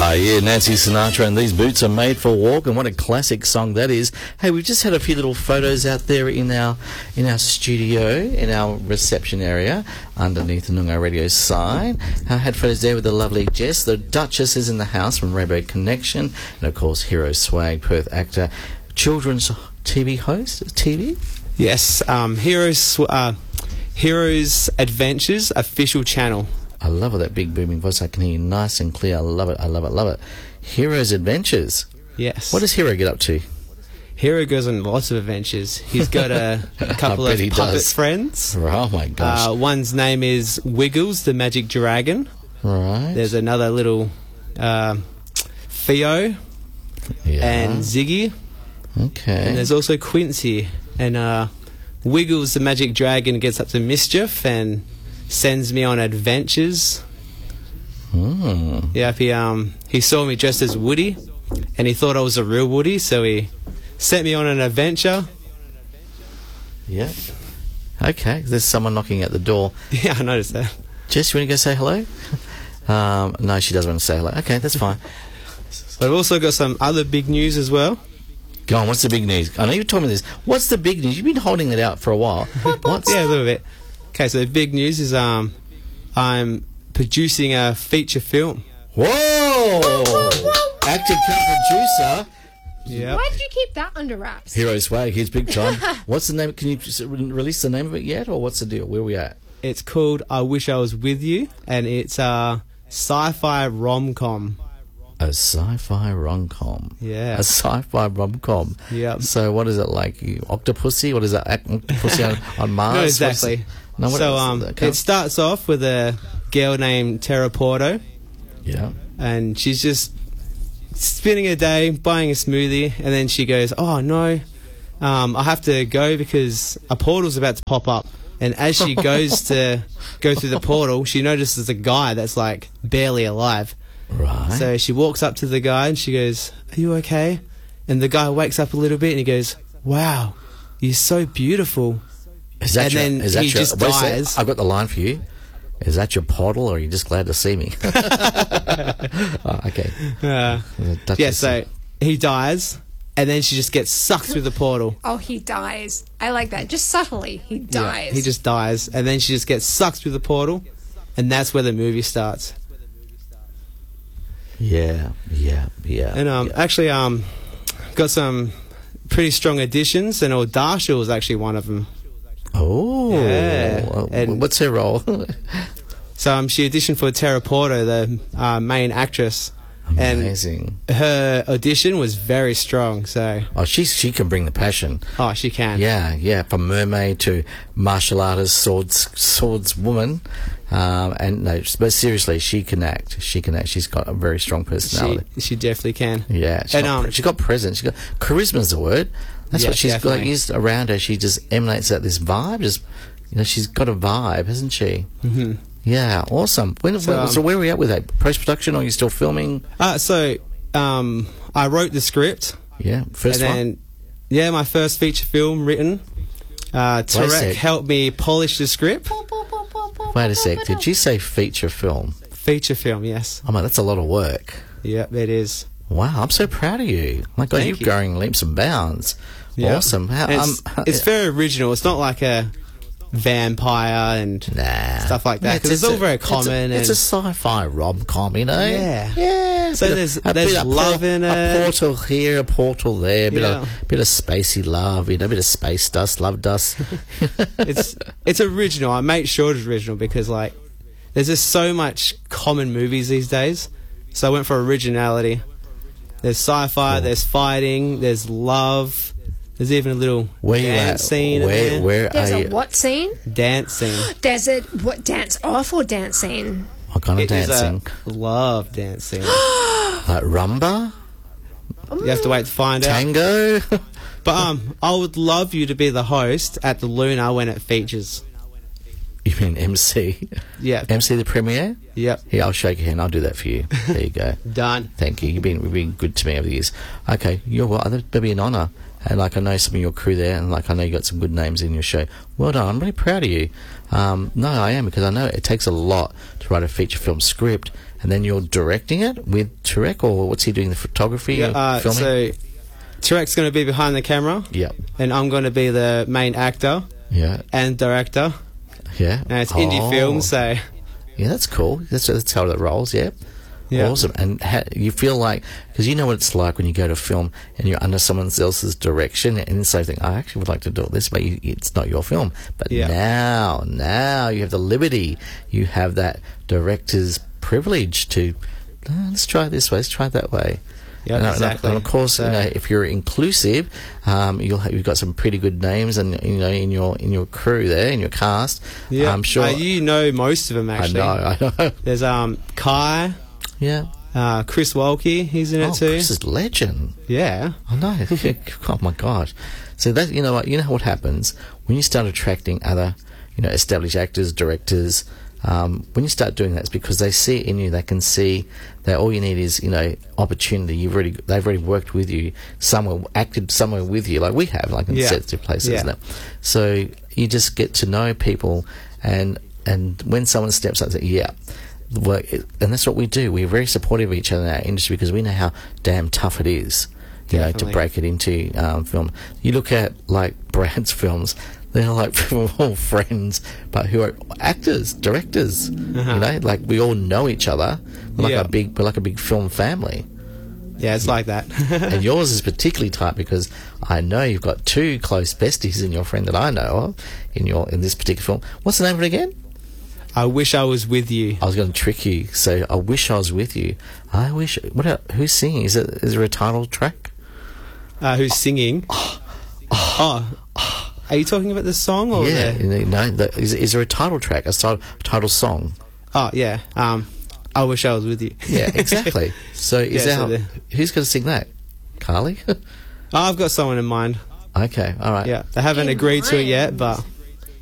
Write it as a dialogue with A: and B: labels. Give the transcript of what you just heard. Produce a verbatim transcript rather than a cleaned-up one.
A: Ah, yeah, Nancy Sinatra and These Boots Are Made for Walk, and what a classic song that is. Hey, we've just had a few little photos out there in our in our studio, in our reception area, underneath the Noongar Radio sign. I had photos there with the lovely Jess. The Duchess is in the house from Rainbow Connection, and of course, Hero Swag, Perth actor, children's T V host, T V?
B: Yes, um, Heroes, uh, Heroes Adventures official channel.
A: I love it, that big booming voice. I can hear you nice and clear. I love it, I love it, love it. Heroes Adventures.
B: Yes.
A: What does Hero get up to?
B: Hero goes on lots of adventures. He's got a, a couple of puppet does. friends.
A: Oh my gosh.
B: Uh, one's name is Wiggles, the magic dragon.
A: Right.
B: There's another little uh, Theo
A: yeah.
B: and Ziggy.
A: Okay.
B: And there's also Quincy. And uh, Wiggles, the magic dragon, gets up to mischief and sends me on adventures.
A: Mm.
B: Yeah, he um he saw me dressed as Woody, and he thought I was a real Woody, so he sent me on an adventure.
A: Yeah. Okay, there's someone knocking at the door.
B: Yeah, I noticed that.
A: Jess, you want to go say hello? um, no, she doesn't want to say hello. Okay, that's fine.
B: But I've also got some other big news as well.
A: Go on, what's the big news? I know you told me this. What's the big news? You've been holding it out for a while. What's
B: yeah, a little bit. Okay, so the big news is um, I'm producing a feature film.
A: Whoa! Actor, producer.
B: Yeah.
C: Why did you keep that under wraps?
A: Hero Swag, he's big time. What's the name? Can you just re- release the name of it yet, or what's the deal? Where are we at?
B: It's called I Wish I Was With You, and it's a sci-fi rom-com.
A: A sci-fi rom-com.
B: Yeah.
A: A sci-fi rom-com.
B: Yep.
A: So what is it like? You, Octopussy? What is that? Octopussy on, on Mars?
B: Not exactly.
A: No, what
B: so
A: else?
B: um,
A: Okay.
B: it starts off with a girl named Tara Porto,
A: Yeah.
B: and she's just spending her day buying a smoothie, and then she goes, "Oh no, um, I have to go because a portal's about to pop up." And as she goes to go through the portal, she notices a guy that's like barely alive.
A: Right.
B: So she walks up to the guy and she goes, "Are you okay?" And the guy wakes up a little bit and he goes, "Wow, you're so beautiful."
A: Is that
B: and
A: your,
B: then
A: is that
B: he
A: your,
B: just
A: wait a sec,
B: dies.
A: I've got the line for you. Is that your portal, or are you just glad to see me? Oh, okay.
B: Uh,
A: That's
B: yeah,
A: just-
B: so he dies, and then she just gets sucked through the portal.
C: Oh, he dies. I like that. Just subtly, he dies.
B: Yeah, he just dies, and then she just gets sucked through the portal, and that's where the movie starts.
A: Yeah, yeah, yeah.
B: And um,
A: yeah.
B: actually, um, got some pretty strong additions, and Odasha was actually one of them.
A: Oh,
B: Yeah,
A: uh,
B: and-
A: what's her role?
B: So um, she auditioned for Tara Porto, the uh, main actress.
A: Amazing.
B: And her audition was very strong, so...
A: Oh, she she can bring the passion.
B: Oh, she can.
A: Yeah, yeah. From mermaid to martial artist, swords swords woman, um, and no, but seriously, she can act. She can act. She's got a very strong personality.
B: She, she definitely can.
A: Yeah, she's
B: And,
A: got,
B: um,
A: she got presence. She got charisma's the word. That's
B: Yeah,
A: what she's
B: definitely.
A: got. Used around her, she just emanates out this vibe. Just you know, she's got a vibe, hasn't she?
B: Mm-hmm.
A: Yeah, awesome. When,
B: So,
A: when,
B: um,
A: so where are we at with that post production? Or are you still filming?
B: Uh, so, um, I wrote the script.
A: Yeah, first
B: and
A: one.
B: then, yeah, my first feature film written. Uh,
A: Wait a
B: Tarek
A: sec.
B: helped me polish the script.
A: Wait a sec. Did you say feature film?
B: Feature film, yes.
A: Oh man, that's a lot of work.
B: Yep, it is.
A: Wow, I'm so proud of you. My God,
B: Thank
A: you're
B: you.
A: going leaps and bounds.
B: Yep.
A: Awesome. How,
B: And It's,
A: um,
B: it's very original. It's not like a vampire and
A: nah.
B: stuff like that, 'cause it's all
A: a-
B: very
A: it's a-
B: common
A: It's a,
B: and-
A: sci-fi rom-com, you know?
B: Yeah.
A: Yeah.
B: So
A: Bit of-
B: there's-
A: a
B: there's
A: bit of
B: love
A: por-
B: in
A: A
B: it.
A: portal here, a portal there, a bit,
B: Yeah.
A: of, bit of spacey love, you know, a bit of space dust, love dust.
B: it's it's original. I make sure it's original because like there's just so much common movies these days. So I went for originality. There's sci-fi,
A: Cool.
B: there's fighting, there's love. There's even a little
A: Where you
B: dance
A: at?
B: scene in
A: Where,
B: there.
A: where
C: There's
A: are
C: a
A: you?
C: what scene?
B: Dance scene.
C: There's a what dance off or dance scene?
A: What kind of
B: It is
A: dancing?
B: a love dance scene.
A: Like rumba?
B: You have to wait to find out.
A: Tango?
B: But um, I would love you to be the host at the Luna when it features.
A: You mean M C?
B: Yeah.
A: M C the premiere?
B: Yep.
A: Yeah, I'll shake your hand. I'll do that for you. There you go.
B: Done.
A: Thank you. You've been you've been good to me over the years. Okay, you're well. That'd be an honour. And like I know some of your crew there, and like I know you got some good names in your show. Well done. I'm really proud of you. Um, no, I am, because I know it takes a lot to write a feature film script, and then you're directing it with Turek, or what's he doing? The photography,
B: Yeah, uh,
A: filming.
B: so Turek's going to be behind the camera,
A: yeah,
B: and I'm going to be the main actor
A: yeah,
B: and director.
A: yeah.
B: And it's indie
A: Oh.
B: film, so
A: Yeah, that's cool. That's that's how it rolls. Yeah.
B: yeah.
A: Awesome. And ha- you feel like, because you know what it's like when you go to film and you're under someone else's direction, and then say, "I actually would like to do it this way." You, it's not your film, but
B: Yeah.
A: now, now you have the liberty. You have that director's privilege to "Oh, let's try it this way. Let's try it that way.
B: Yeah,
A: and,
B: exactly.
A: And of course,
B: So-
A: you know, if you're inclusive, um, you'll have, you've got some pretty good names, and you know, in your in your crew there, in your cast.
B: Yeah,
A: I'm sure.
B: Uh, you know most of them
A: I
B: actually.
A: know. I know.
B: There's um Kai,
A: Yeah.
B: uh, Chris Walke, he's in
A: Oh,
B: it too.
A: Chris is legend.
B: Yeah,
A: Oh no! Oh my gosh! So that you know what you know what happens when you start attracting other, you know, established actors, directors. Um, when you start doing that, it's because they see it in you. They can see that all you need is you know opportunity. You've already they've already worked with you somewhere, acted somewhere with you, like we have, like in
B: Yeah.
A: sensitive places.
B: Yeah.
A: Isn't it? So you just get to know people, and and when someone steps up, and says, yeah. Well, it, and that's what we do. We're very supportive of each other in our industry because we know how damn tough it is, you know, to
B: Definitely.
A: break it into um, film. You look at like Brad's films; they're like we're all friends, but who are actors, directors.
B: Uh-huh.
A: You know, like we all know each other. We're like
B: Yeah.
A: a big, we're like a big film family.
B: yeah, it's like that.
A: And yours is particularly tight because I know you've got two close besties in your friend that I know of in your in this particular film. What's the name of it again?
B: I wish I was with you.
A: I was going to trick you. So I wish I was with you. I wish. What? el- Who's singing? Is it? Is there a title track?
B: Uh, who's singing? Oh, are you talking about the song or
A: yeah.
B: the?
A: you know, the, is, is there a title track? A title, title song?
B: Oh yeah. Um, I wish I was with you.
A: Yeah, exactly. So is
B: Yeah,
A: that
B: so the-
A: who's going to sing that? Carly?
B: Oh, I've got someone in mind.
A: Okay. All right.
B: Yeah, they haven't
C: In
B: agreed to it yet,
C: mind.
B: but